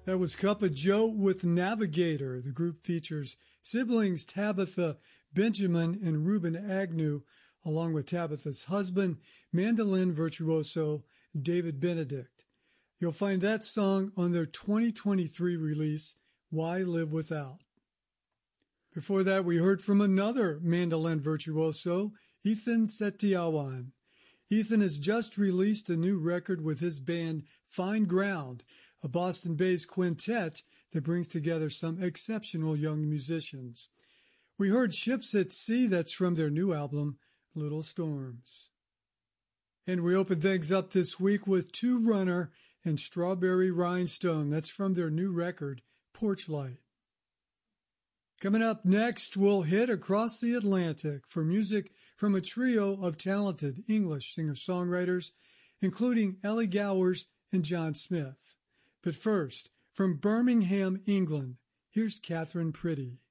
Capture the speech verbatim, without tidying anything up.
That was Cup of Joe with Navigator. The group features siblings Tabitha Benjamin and Reuben Agnew, along with Tabitha's husband, mandolin virtuoso David Benedict. You'll find that song on their twenty twenty-three release, Why Live Without. Before that, we heard from another mandolin virtuoso, Ethan Setiawan. Ethan has just released a new record with his band Fine Ground, a Boston-based quintet that brings together some exceptional young musicians. We heard Ships at Sea, that's from their new album, Little Storms. And we opened things up this week with Two Runner and Strawberry Rhinestone, that's from their new record, Porch Light. Coming up next, we'll hit across the Atlantic for music from a trio of talented English singer-songwriters, including Ellie Gowers and John Smith. But first, from Birmingham, England, here's Catherine Pretty.